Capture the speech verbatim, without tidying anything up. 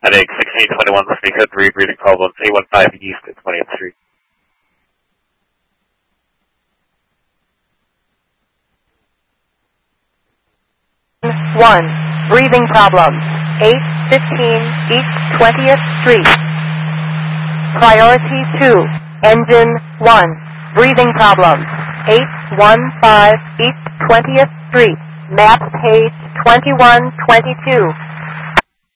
Headache sixteen twenty-one, listening code three, breathing problems, eight one five East at twentieth Street. one, breathing problems, eight fifteen East twentieth Street. Priority two, engine one, breathing problems, eight one five East twentieth Street. Map page twenty-one twenty-two.